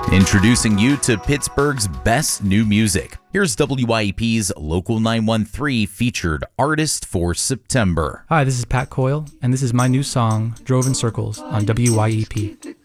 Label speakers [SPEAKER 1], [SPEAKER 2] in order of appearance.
[SPEAKER 1] Introducing you to Pittsburgh's best new music. Here's WYEP's Local 913 featured artist for September.
[SPEAKER 2] Hi, this is Pat Coyle, and this is my new song, Drove in Circles, on WYEP.